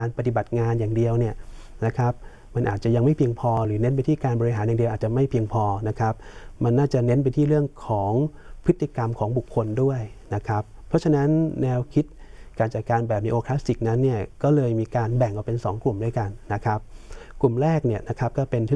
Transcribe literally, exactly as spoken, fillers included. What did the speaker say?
การปฏิบัติงานอย่างเดียวเนี่ยนะครับมันอาจจะยังไม่เพียงพอหรือเน้นไปที่การบริหารอย่างเดียวอาจจะไม่เพียงพอนะครับมันน่าจะเน้นไปที่เรื่องของพฤติกรรมของบุคคลด้วยนะครับเพราะฉะนั้นแนวคิดการจัดการแบบนีโอคลาสสิกนั้นเนี่ยก็เลยมีการแบ่งออกเป็นสองกลุ่มด้วยกันนะครับกลุ่มแรกเนี่ยนะครับก็เป็น